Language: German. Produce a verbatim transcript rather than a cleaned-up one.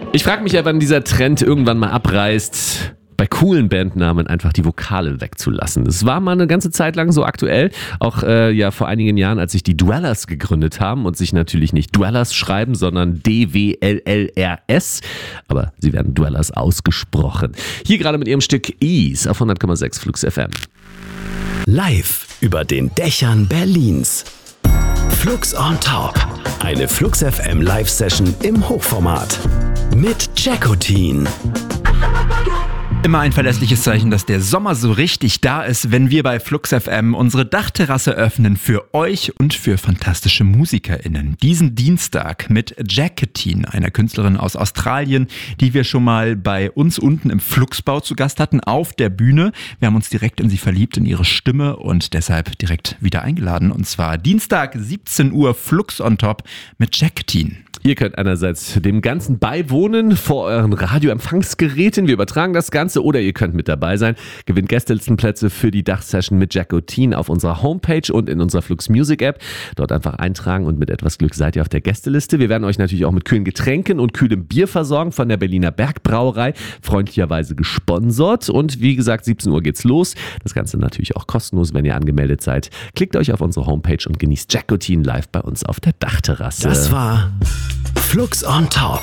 Ich frage mich ja, wann dieser Trend irgendwann mal abreißt, bei coolen Bandnamen einfach die Vokale wegzulassen. Es war mal eine ganze Zeit lang so aktuell, auch äh, ja vor einigen Jahren, als sich die Dwellers gegründet haben und sich natürlich nicht Dwellers schreiben, sondern D W L L R S, aber sie werden Dwellers ausgesprochen. Hier gerade mit ihrem Stück Ease auf hundert Komma sechs Flux F M. Live über den Dächern Berlins. Flux on Top. Eine Flux F M Live-Session im Hochformat. Mit Jackotin. Immer ein verlässliches Zeichen, dass der Sommer so richtig da ist, wenn wir bei Flux F M unsere Dachterrasse öffnen für euch und für fantastische MusikerInnen. Diesen Dienstag mit Jackotin, einer Künstlerin aus Australien, die wir schon mal bei uns unten im Fluxbau zu Gast hatten, auf der Bühne. Wir haben uns direkt in sie verliebt, in ihre Stimme und deshalb direkt wieder eingeladen. Und zwar Dienstag, siebzehn Uhr, Flux on Top mit Jackotin. Ihr könnt einerseits dem Ganzen beiwohnen vor euren Radioempfangsgeräten. Wir übertragen das Ganze oder ihr könnt mit dabei sein. Gewinnt Gästelistenplätze für die Dachsession mit Jackotin auf unserer Homepage und in unserer Flux Music App. Dort einfach eintragen und mit etwas Glück seid ihr auf der Gästeliste. Wir werden euch natürlich auch mit kühlen Getränken und kühlem Bier versorgen von der Berliner Bergbrauerei. Freundlicherweise gesponsert. Und wie gesagt, siebzehn Uhr geht's los. Das Ganze natürlich auch kostenlos, wenn ihr angemeldet seid. Klickt euch auf unsere Homepage und genießt Jackotin live bei uns auf der Dachterrasse. Das war Flux on Top.